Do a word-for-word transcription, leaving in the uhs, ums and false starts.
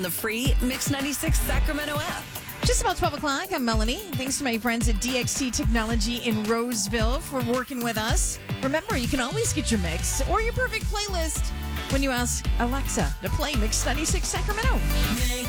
The free Mix ninety-six Sacramento app. Just about twelve o'clock, I'm Melanie. Thanks to my friends at D X T Technology in Roseville for working with us. Remember, you can always get your mix or your perfect playlist when you ask Alexa to play Mix ninety-six Sacramento. Mix